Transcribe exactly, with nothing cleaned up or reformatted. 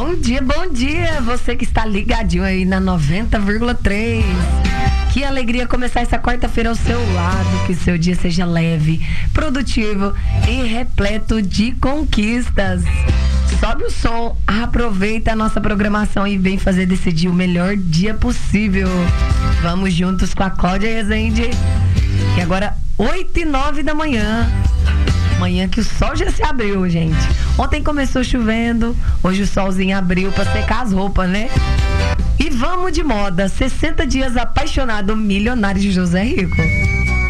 Bom dia, bom dia, você que está ligadinho aí na noventa vírgula três. Que alegria começar essa quarta-feira ao seu lado, que seu dia seja leve, produtivo e repleto de conquistas. Sobe o som, aproveita a nossa programação e vem fazer desse dia o melhor dia possível. Vamos juntos com a Cláudia Rezende. E agora, oito e nove da manhã. Manhã que o sol já se abriu, gente. Ontem começou chovendo, hoje o solzinho abriu pra secar as roupas, né? E vamos de moda, sessenta dias apaixonado, milionário de José Rico.